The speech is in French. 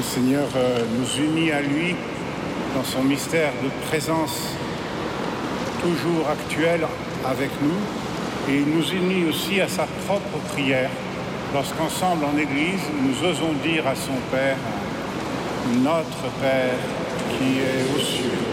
Le Seigneur nous unit à lui dans son mystère de présence toujours actuel avec nous, et il nous unit aussi à sa propre prière lorsqu'ensemble en Église nous osons dire à son Père: Notre Père qui est aux cieux,